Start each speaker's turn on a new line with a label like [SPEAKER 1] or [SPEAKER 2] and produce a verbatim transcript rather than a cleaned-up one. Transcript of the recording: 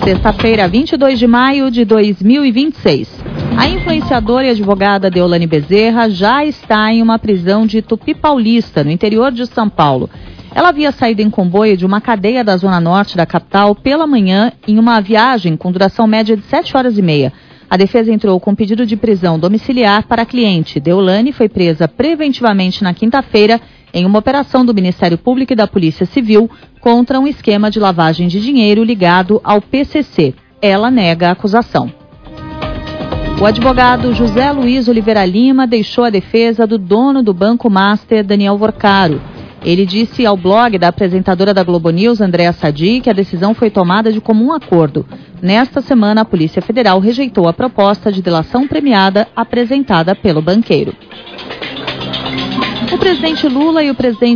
[SPEAKER 1] Sexta-feira, vinte e dois de maio de dois mil e vinte e seis. A influenciadora e advogada Deolane Bezerra já está em uma prisão de Tupi Paulista, no interior de São Paulo. Ela havia saído em comboio de uma cadeia da zona norte da capital pela manhã em uma viagem com duração média de sete horas e meia. A defesa entrou com pedido de prisão domiciliar para a cliente. Deolane foi presa preventivamente na quinta-feira em uma operação do Ministério Público e da Polícia Civil contra um esquema de lavagem de dinheiro ligado ao P C C. Ela nega a acusação. O advogado José Luiz Oliveira Lima deixou a defesa do dono do Banco Master, Daniel Vorcaro. Ele disse ao blog da apresentadora da Globo News, Andréa Sadi, que a decisão foi tomada de comum acordo. Nesta semana, a Polícia Federal rejeitou a proposta de delação premiada apresentada pelo banqueiro. O presidente Lula e o presidente